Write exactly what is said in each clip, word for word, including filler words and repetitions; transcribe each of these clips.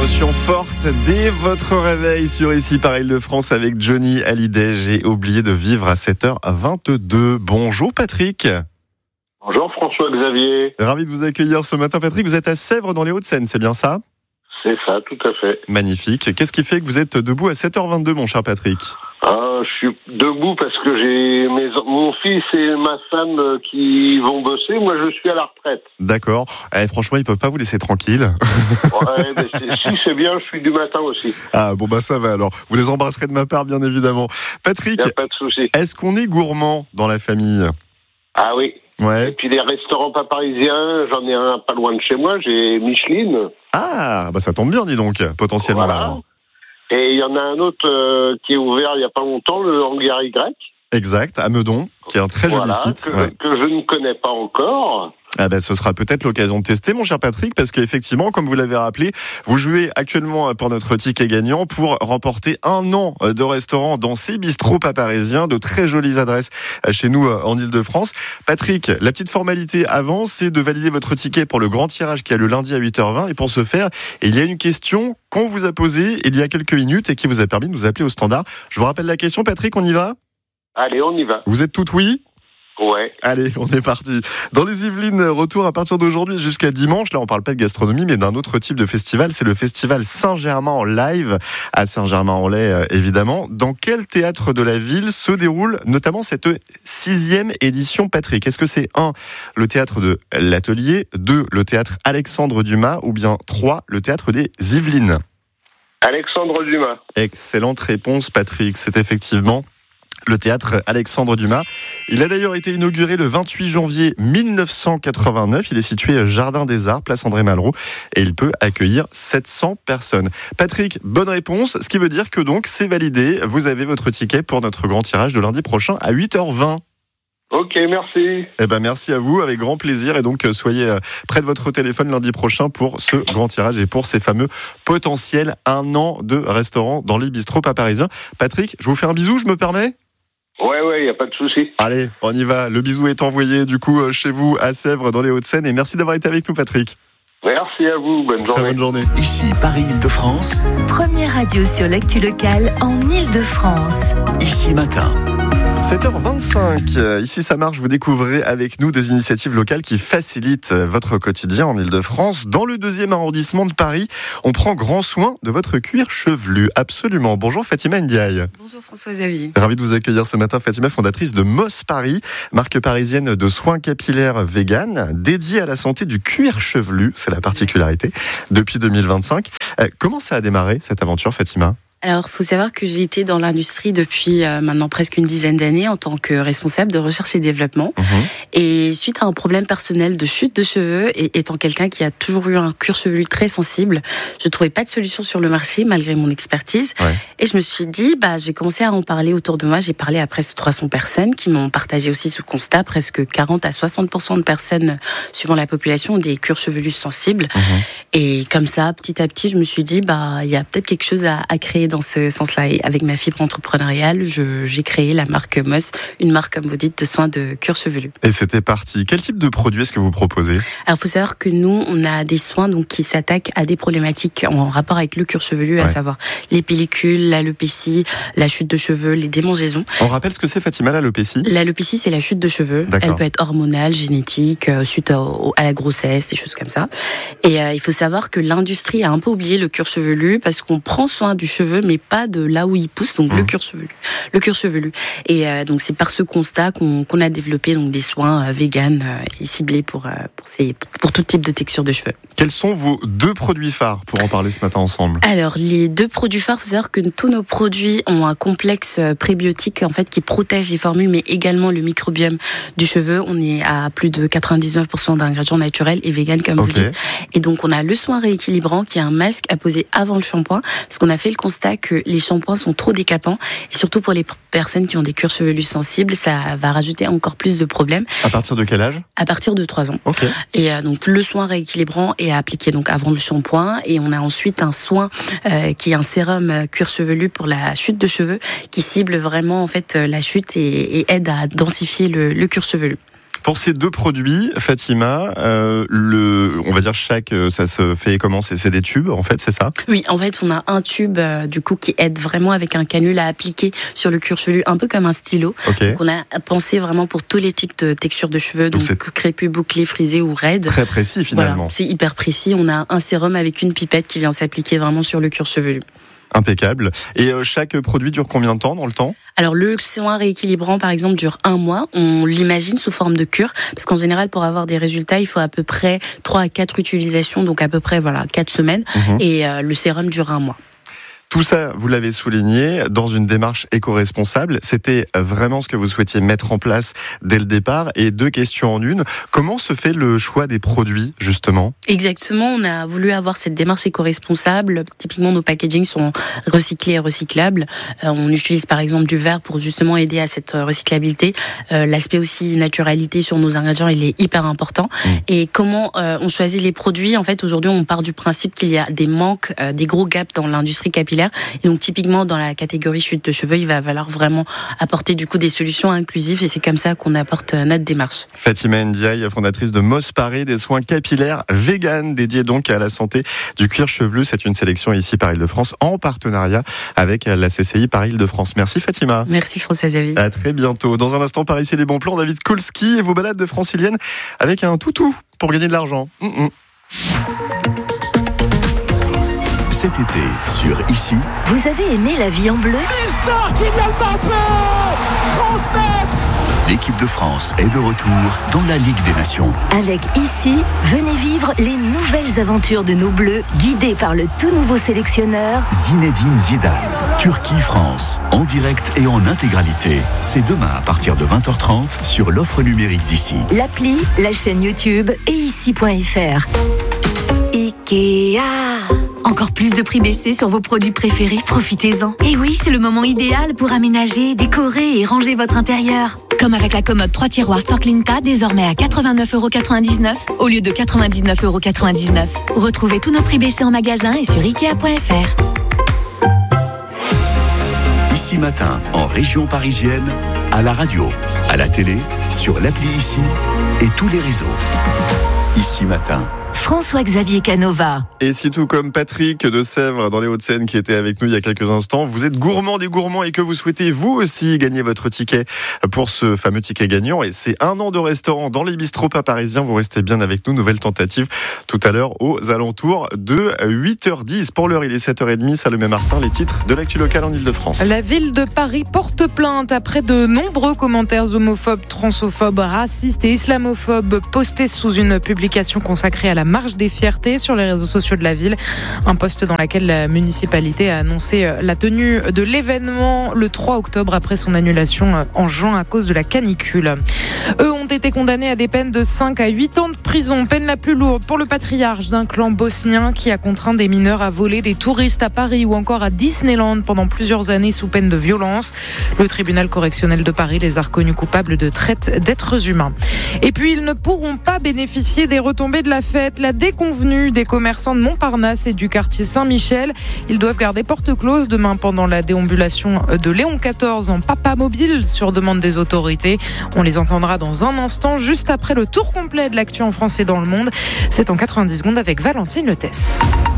émotions fortes dès votre réveil sur Ici par Île-de-France avec Johnny Hallyday. J'ai oublié de vivre à sept heures vingt-deux. Bonjour Patrick. Bonjour François-Xavier. Ravi de vous accueillir ce matin Patrick. Vous êtes à Sèvres dans les Hauts-de-Seine, c'est bien ça ? C'est ça, tout à fait. Magnifique. Qu'est-ce qui fait que vous êtes debout à sept heures vingt-deux mon cher Patrick ? Ah, je suis debout parce que j'ai mes, mon fils et ma femme qui vont bosser. Moi, je suis à la retraite. D'accord. Eh, franchement, ils peuvent pas vous laisser tranquille. Ouais, mais c'est, si c'est bien, je suis du matin aussi. Ah bon bah ça va alors. Vous les embrasserez de ma part, bien évidemment. Patrick, y a pas de souci. Est-ce qu'on est gourmand dans la famille ? Ah oui. Ouais. Et puis les restaurants pas parisiens, j'en ai un pas loin de chez moi. J'ai Micheline. Ah bah ça tombe bien, dis donc, potentiellement. Voilà. Là. Et il y en a un autre euh, qui est ouvert il y a pas longtemps, le Hangar Y. Exact, à Meudon, qui est un très voilà, joli site. Que, Ouais. que je ne connais pas encore. Ah ben, ce sera peut-être l'occasion de tester, mon cher Patrick, parce qu'effectivement, comme vous l'avez rappelé, vous jouez actuellement pour notre ticket gagnant pour remporter un an de restaurant dans ces bistrots pas parisiens, de très jolies adresses chez nous en Île-de-France. Patrick, la petite formalité avant, c'est de valider votre ticket pour le grand tirage qui a le lundi à huit heures vingt. Et pour ce faire, il y a une question qu'on vous a posée il y a quelques minutes et qui vous a permis de nous appeler au standard. Je vous rappelle la question, Patrick, on y va ? Allez, on y va. Vous êtes tout oui ? Ouais. Allez, on est parti. Dans les Yvelines, retour à partir d'aujourd'hui jusqu'à dimanche. Là, on parle pas de gastronomie, mais d'un autre type de festival. C'est le festival Saint-Germain en live, à Saint-Germain-en-Laye, évidemment. Dans quel théâtre de la ville se déroule notamment cette sixième édition, Patrick ? Est-ce que c'est un, le théâtre de l'Atelier, deux, le théâtre Alexandre Dumas, ou bien trois, le théâtre des Yvelines ? Alexandre Dumas. Excellente réponse, Patrick. C'est effectivement le théâtre Alexandre Dumas. Il a d'ailleurs été inauguré le vingt-huit janvier mille neuf cent quatre-vingt-neuf. Il est situé Jardin des Arts, place André Malraux, et il peut accueillir sept cents personnes. Patrick, bonne réponse, ce qui veut dire que donc c'est validé. Vous avez votre ticket pour notre grand tirage de lundi prochain à huit heures vingt. Ok, merci. Eh ben merci à vous, avec grand plaisir. Et donc soyez près de votre téléphone lundi prochain pour ce grand tirage et pour ces fameux potentiels un an de restaurant dans les bistrots pas parisiens. Patrick, je vous fais un bisou, je me permets ? Ouais, ouais, il n'y a pas de souci. Allez, on y va. Le bisou est envoyé du coup chez vous à Sèvres dans les Hauts-de-Seine. Et merci d'avoir été avec nous, Patrick. Merci à vous. Bonne journée. Très bonne journée. Ici Paris-Île-de-France. Première radio sur l'actu locale en Île-de-France. Ici Matin. sept heures vingt-cinq, ici ça marche, vous découvrez avec nous des initiatives locales qui facilitent votre quotidien en Île-de-France. Dans le deuxième arrondissement de Paris, on prend grand soin de votre cuir chevelu. Absolument. Bonjour Fatima Ndiaye. Bonjour François-Xavier. Ravi de vous accueillir ce matin, Fatima, fondatrice de Moss Paris, marque parisienne de soins capillaires vegan, dédiée à la santé du cuir chevelu, c'est la particularité, depuis deux mille vingt-cinq. Comment ça a démarré cette aventure, Fatima ? Alors, il faut savoir que j'ai été dans l'industrie depuis euh, maintenant presque une dizaine d'années en tant que responsable de recherche et développement. Mmh. Et suite à un problème personnel de chute de cheveux, et étant quelqu'un qui a toujours eu un cuir chevelu très sensible, je trouvais pas de solution sur le marché malgré mon expertise. Ouais. Et je me suis dit, bah, je vais commencer à en parler autour de moi. J'ai parlé à presque trois cents personnes qui m'ont partagé aussi ce constat. Presque quarante à soixante pour cent de personnes, suivant la population, ont des cuirs chevelus sensibles. Mmh. Et comme ça, petit à petit, je me suis dit, bah, il y a peut-être quelque chose à, à créer dans ce sens-là. Et avec ma fibre entrepreneuriale, je, j'ai créé la marque Moss, une marque, comme vous dites, de soins de cuir chevelu. Et c'était parti. Quel type de produit est-ce que vous proposez ? Alors, il faut savoir que nous, on a des soins donc, qui s'attaquent à des problématiques en rapport avec le cuir chevelu, ouais. à savoir les pellicules, l'alopécie, la chute de cheveux, les démangeaisons. On rappelle ce que c'est, Fatima, l'alopécie ? L'alopécie, c'est la chute de cheveux. D'accord. Elle peut être hormonale, génétique, euh, suite à, à la grossesse, des choses comme ça. Et euh, il faut savoir que l'industrie a un peu oublié le cuir chevelu parce qu'on prend soin du cheveu, mais pas de là où il pousse, donc mmh. le cuir chevelu. Le cuir chevelu. Et euh, donc c'est par ce constat qu'on, qu'on a développé donc des soins euh, véganes euh, et ciblés pour euh, pour ces pour tout type de texture de cheveux. Quels sont vos deux produits phares pour en parler ce matin ensemble ? Alors les deux produits phares, il faut savoir que tous nos produits ont un complexe prébiotique en fait qui protège les formules, mais également le microbiome du cheveu. On est à plus de quatre-vingt-dix-neuf pour cent d'ingrédients naturels et véganes comme okay. vous dites. Et donc on a le soin rééquilibrant qui est un masque à poser avant le shampoing, parce qu'on a fait le constat que les shampoings sont trop décapants et surtout pour les personnes qui ont des cuirs chevelus sensibles, ça va rajouter encore plus de problèmes. À partir de quel âge ? À partir de trois ans. Okay. Et euh, donc le soin rééquilibrant est appliqué donc avant le shampoing et on a ensuite un soin euh, qui est un sérum euh, cuir chevelu pour la chute de cheveux qui cible vraiment en fait la chute et, et aide à densifier le, le cuir chevelu. Pour ces deux produits, Fatima, euh, le, on va dire chaque, ça se fait comment? C'est, c'est des tubes, en fait, c'est ça? Oui, en fait, on a un tube euh, du coup qui aide vraiment avec un canule à appliquer sur le cuir chevelu, un peu comme un stylo. Okay. Donc on a pensé vraiment pour tous les types de textures de cheveux, donc, donc crépus, bouclés, frisés ou raides. Très précis finalement. Voilà, c'est hyper précis. On a un sérum avec une pipette qui vient s'appliquer vraiment sur le cuir chevelu. Impeccable. Et euh, chaque produit dure combien de temps dans le temps? Alors le soin rééquilibrant par exemple dure un mois, on l'imagine sous forme de cure, parce qu'en général pour avoir des résultats il faut à peu près trois à quatre utilisations, donc à peu près voilà quatre semaines, mmh. et euh, le sérum dure un mois. Tout ça, vous l'avez souligné, dans une démarche éco-responsable. C'était vraiment ce que vous souhaitiez mettre en place dès le départ. Et deux questions en une. Comment se fait le choix des produits, justement? Exactement, on a voulu avoir cette démarche éco-responsable. Typiquement, nos packagings sont recyclés et recyclables. Euh, on utilise par exemple du verre pour justement aider à cette recyclabilité. Euh, l'aspect aussi naturalité sur nos ingrédients, il est hyper important. Mmh. Et comment euh, on choisit les produits? En fait, aujourd'hui, on part du principe qu'il y a des manques, euh, des gros gaps dans l'industrie capillaire. Et donc typiquement dans la catégorie chute de cheveux, il va falloir vraiment apporter du coup des solutions inclusives et c'est comme ça qu'on apporte notre démarche. Fatima Ndiaye, fondatrice de Moss Paris, des soins capillaires vegan dédiés donc à la santé du cuir chevelu. C'est une sélection ici par Île-de-France en partenariat avec la C C I par Île-de-France. Merci Fatima. Merci Françoise Xavier. À très bientôt. Dans un instant, par ici les bons plans, David Kolski et vos balades de francilienne avec un toutou pour gagner de l'argent. Mmh, mmh. Cet été, sur Ici. Vous avez aimé La vie en bleu? Mister Kylian Mbappé, trente mètres. L'équipe de France est de retour dans la Ligue des Nations. Avec Ici, venez vivre les nouvelles aventures de nos Bleus, guidés par le tout nouveau sélectionneur Zinedine Zidane. Turquie-France, en direct et en intégralité. C'est demain à partir de vingt heures trente sur l'offre numérique d'Ici. L'appli, la chaîne YouTube et ici point f r. Ikea. Encore plus de prix baissés sur vos produits préférés, profitez-en. Et oui, c'est le moment idéal pour aménager, décorer et ranger votre intérieur. Comme avec la commode trois tiroirs Storklinka, désormais à quatre-vingt-neuf euros quatre-vingt-dix-neuf au lieu de quatre-vingt-dix-neuf euros quatre-vingt-dix-neuf. Retrouvez tous nos prix baissés en magasin et sur ikea point f r. Ici Matin, en région parisienne, à la radio, à la télé, sur l'appli Ici et tous les réseaux. Ici Matin. François-Xavier Canova. Et si tout comme Patrick de Sèvres dans les Hauts-de-Seine qui était avec nous il y a quelques instants, vous êtes gourmand des gourmands et que vous souhaitez vous aussi gagner votre ticket pour ce fameux ticket gagnant, et c'est un an de restaurant dans les bistrots pas parisiens, vous restez bien avec nous, nouvelle tentative tout à l'heure aux alentours de huit heures dix. Pour l'heure il est sept heures trente, Salomé Martin, les titres de l'actu locale en Ile-de-France. La ville de Paris porte plainte après de nombreux commentaires homophobes, transophobes, racistes et islamophobes postés sous une publication consacrée à la marche des fiertés sur les réseaux sociaux de la ville. Un post dans lequel la municipalité a annoncé la tenue de l'événement le trois octobre après son annulation en juin à cause de la canicule. Eux ont été condamnés à des peines de cinq à huit ans de prison, peine la plus lourde pour le patriarche d'un clan bosnien qui a contraint des mineurs à voler des touristes à Paris ou encore à Disneyland pendant plusieurs années sous peine de violence. Le tribunal correctionnel de Paris les a reconnus coupables de traite d'êtres humains. Et puis ils ne pourront pas bénéficier des retombées de la fête. La déconvenue des commerçants de Montparnasse et du quartier Saint-Michel. Ils doivent garder porte close demain pendant la déambulation de Léon quatorze en papa mobile sur demande des autorités. On les entendra dans un instant, juste après le tour complet de l'actu en français dans le monde. C'est en quatre-vingt-dix secondes avec Valentine Letès.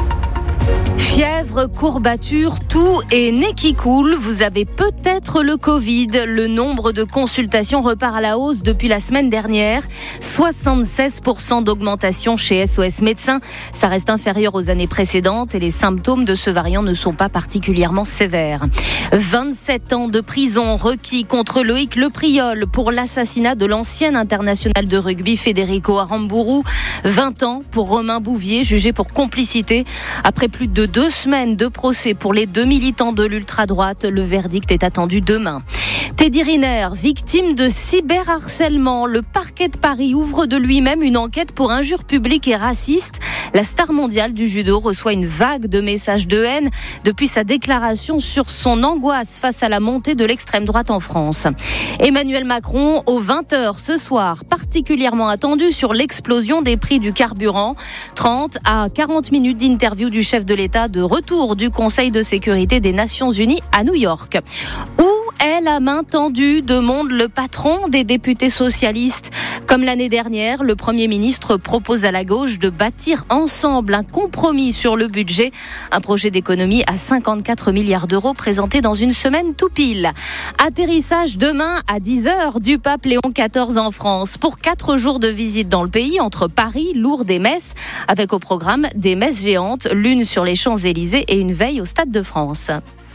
Fièvre, courbature, toux et nez qui coule, vous avez peut-être le Covid. Le nombre de consultations repart à la hausse depuis la semaine dernière. soixante-seize pour cent d'augmentation chez S O S Médecins. Ça reste inférieur aux années précédentes et les symptômes de ce variant ne sont pas particulièrement sévères. vingt-sept ans de prison requis contre Loïc Lepriol pour l'assassinat de l'ancien international de rugby Federico Aramburu. vingt ans pour Romain Bouvier, jugé pour complicité. Après plus de deux semaines de procès pour les deux militants de l'ultra-droite, le verdict est attendu demain. Teddy Riner, victime de cyberharcèlement. Le parquet de Paris ouvre de lui-même une enquête pour injures publiques et racistes. La star mondiale du judo reçoit une vague de messages de haine depuis sa déclaration sur son angoisse face à la montée de l'extrême droite en France. Emmanuel Macron, aux vingt heures ce soir, particulièrement attendu sur l'explosion des prix du carburant. trente à quarante minutes d'interview du chef de l'État de retour du Conseil de sécurité des Nations Unies à New York. Où elle, à main tendue, demande le patron des députés socialistes. Comme l'année dernière, le Premier ministre propose à la gauche de bâtir ensemble un compromis sur le budget. Un projet d'économie à cinquante-quatre milliards d'euros présenté dans une semaine tout pile. Atterrissage demain à dix heures du pape Léon quatorze en France pour quatre jours de visite dans le pays entre Paris, Lourdes et Metz, avec au programme des messes géantes, l'une sur les Champs-Élysées et une veille au Stade de France.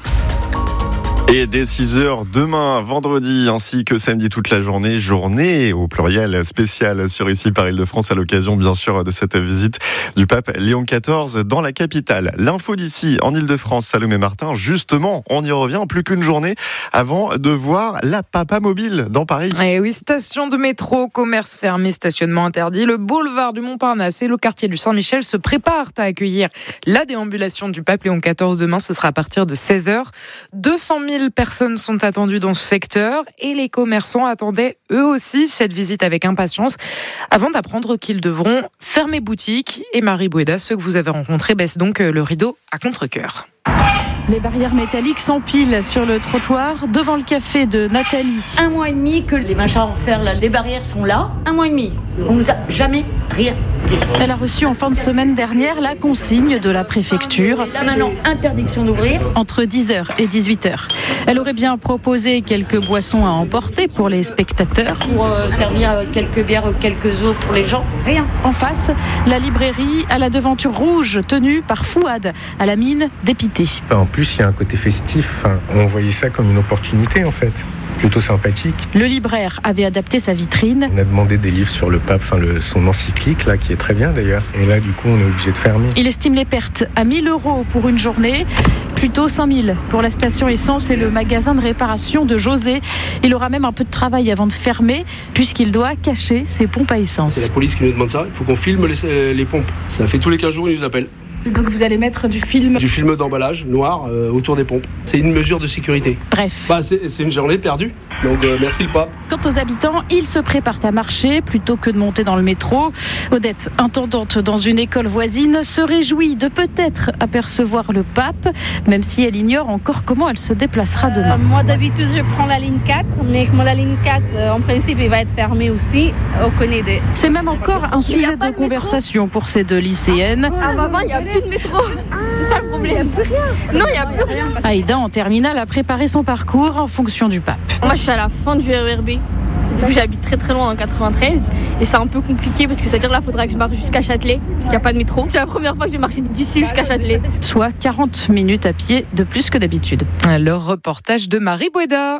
Et dès six heures demain, vendredi, ainsi que samedi toute la journée, journée au pluriel spéciale sur Ici par Île-de-France à l'occasion bien sûr de cette visite du pape Léon quatorze dans la capitale. L'info d'ici en Île-de-France, Salomé Martin, justement, on y revient, plus qu'une journée avant de voir la Papa Mobile dans Paris. Et oui, station de métro, commerce fermé, stationnement interdit. Le boulevard du Montparnasse et le quartier du Saint-Michel se préparent à accueillir la déambulation du pape Léon quatorze demain. Ce sera à partir de seize heures. deux cent mille personnes sont attendues dans ce secteur et les commerçants attendaient eux aussi cette visite avec impatience avant d'apprendre qu'ils devront fermer boutique. Et Marie Boueda, ceux que vous avez rencontrés, baissent donc le rideau à contre-cœur. Les barrières métalliques s'empilent sur le trottoir devant le café de Nathalie. Un mois et demi que les machins en fer, là, les barrières sont là. Un mois et demi. On nous a jamais rien dit. Elle a reçu en fin de semaine dernière la consigne de la préfecture. Là maintenant, interdiction d'ouvrir. Entre dix heures et dix-huit heures. Elle aurait bien proposé quelques boissons à emporter pour les spectateurs. Pour euh, servir quelques bières, quelques eaux pour les gens, rien. En face, la librairie à la devanture rouge tenue par Fouad, à la mine dépité. En plus, il y a un côté festif. On voyait ça comme une opportunité, en fait. Plutôt sympathique. Le libraire avait adapté sa vitrine. On a demandé des livres sur le pape, enfin le, son encyclique, là, qui est très bien d'ailleurs. Et là, du coup, on est obligé de fermer. Il estime les pertes à mille euros pour une journée, plutôt cinq mille pour la station essence et le magasin de réparation de José. Il aura même un peu de travail avant de fermer, puisqu'il doit cacher ses pompes à essence. C'est la police qui nous demande ça. Il faut qu'on filme les, les pompes. Ça fait tous les quinze jours, ils nous appellent. Donc vous allez mettre du film Du film d'emballage noir euh, autour des pompes. C'est une mesure de sécurité. Bref. Bah, c'est, c'est une journée perdue. Donc euh, merci le pape. Quant aux habitants, ils se préparent à marcher plutôt que de monter dans le métro. Odette, intendante dans une école voisine, se réjouit de peut-être apercevoir le pape, même si elle ignore encore comment elle se déplacera demain. Euh, moi d'habitude je prends la ligne quatre, mais comme la ligne quatre euh, en principe il va être fermé aussi, aucune idée. C'est même encore un sujet de conversation pour ces deux lycéennes. Ah maman, il n'y a plus de métro, c'est ça le problème. Il n'y a plus rien. Non, il n'y a plus rien. Aïda en terminale a préparé son parcours en fonction du pape. Moi je suis à la fin du R E R B. Vu que j'habite très très loin en quatre-vingt-treize et c'est un peu compliqué parce que ça veut dire là il faudra que je marche jusqu'à Châtelet parce qu'il n'y a pas de métro. C'est la première fois que je vais marcher d'ici jusqu'à Châtelet. Soit quarante minutes à pied de plus que d'habitude. Le reportage de Marie Boueda.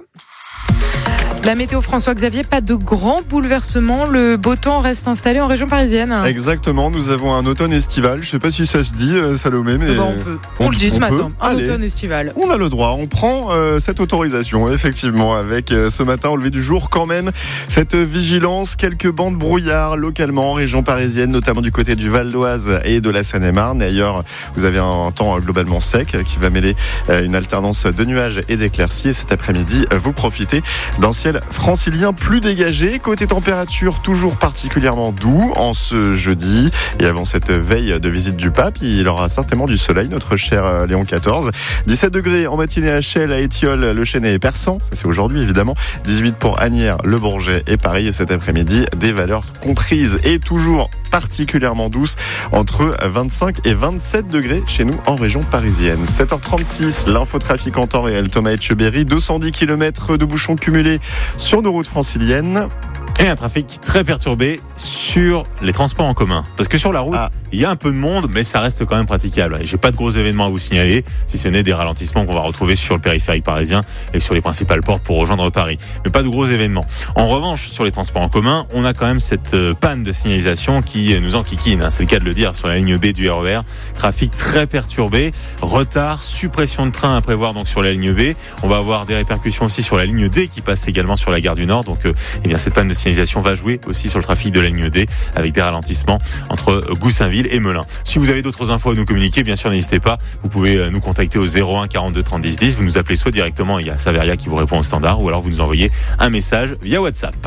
La météo François-Xavier, pas de grands bouleversements. Le beau temps reste installé en région parisienne. Exactement, nous avons un automne estival. Je ne sais pas si ça se dit, Salomé, mais... Bah on peut. On, on le dit ce matin. Un Allez. automne estival. On a le droit, on prend euh, cette autorisation, effectivement, avec euh, ce matin au lever du jour quand même. Cette vigilance, quelques bancs de brouillard localement en région parisienne, notamment du côté du Val d'Oise et de la Seine-et-Marne. Et ailleurs, vous avez un temps globalement sec qui va mêler euh, une alternance de nuages et d'éclaircies. Et cet après-midi, vous profitez d'un ciel francilien plus dégagé. Côté température, toujours particulièrement doux en ce jeudi. Et avant cette veille de visite du pape, il aura certainement du soleil, notre cher Léon quatorze. dix-sept degrés en matinée à Chelles, à Étiole, Le Chesnay et Persan. Ça, c'est aujourd'hui, évidemment. dix-huit pour Asnières, Le Bourget et Paris. Et cet après-midi, des valeurs comprises et toujours particulièrement douces entre vingt-cinq et vingt-sept degrés chez nous en région parisienne. sept heures trente-six, l'infotrafic en temps réel. Thomas Etcheberry, deux cent dix kilomètres de bouchons cumulés sur nos routes franciliennes. Et un trafic très perturbé sur les transports en commun. Parce que sur la route, ah. il y a un peu de monde, mais ça reste quand même praticable. Et j'ai pas de gros événements à vous signaler, si ce n'est des ralentissements qu'on va retrouver sur le périphérique parisien et sur les principales portes pour rejoindre Paris. Mais pas de gros événements. En revanche, sur les transports en commun, on a quand même cette panne de signalisation qui nous enquiquine. C'est le cas de le dire sur la ligne B du R E R. Trafic très perturbé, retard, suppression de trains à prévoir donc sur la ligne B. On va avoir des répercussions aussi sur la ligne D qui passe également sur la gare du Nord. Donc, euh, eh bien, cette panne de signalisation va jouer aussi sur le trafic de la ligne D avec des ralentissements entre Goussainville et Melun. Si vous avez d'autres infos à nous communiquer, bien sûr, n'hésitez pas. Vous pouvez nous contacter au zéro un quarante-deux trente dix dix. Vous nous appelez soit directement, il y a Saveria qui vous répond au standard, ou alors vous nous envoyez un message via WhatsApp.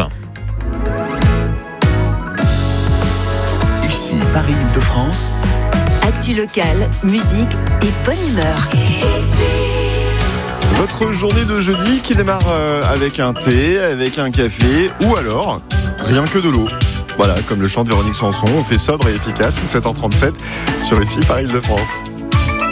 Ici, Paris-Île-de-France. Actu locale, musique et bonne humeur. Votre journée de jeudi qui démarre avec un thé, avec un café ou alors rien que de l'eau. Voilà, comme le chante Véronique Sanson, on fait sobre et efficace, sept heures trente-sept sur Ici par Île-de-France.